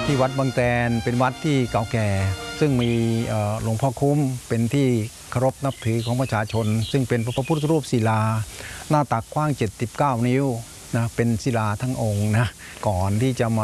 ที่วัดบางแตนเป็นวัดที่เก่าแก่ซึ่งมีหลวงพ่อคุ้มเป็นที่เคารพนับถือของประชาชนซึ่งเป็นพระพุทธรูปศิลาหน้าตักกว้าง79 นิ้วนะเป็นศิลาทั้งองค์นะก่อนที่จะมา